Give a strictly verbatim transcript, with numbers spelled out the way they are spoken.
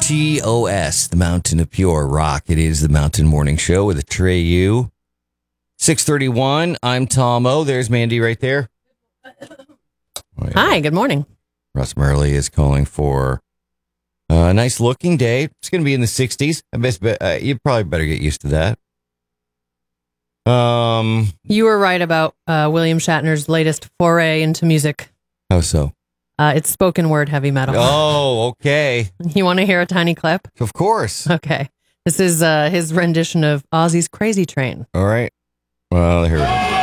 T O S, the Mountain of Pure Rock. It is the Mountain Morning Show with Atreyu. six thirty-one, I'm Tom O. There's Mandy right there. Oh, yeah. Hi, good morning. Russ Murley is calling for a nice looking day. It's going to be in the sixties. I bet uh, you probably better get used to that. Um, You were right about uh, William Shatner's latest foray into music. How so? Uh, it's spoken word heavy metal. Oh, okay. You want to hear a tiny clip? Of course. Okay. This is uh, his rendition of Ozzy's Crazy Train. All right. Well, here we go.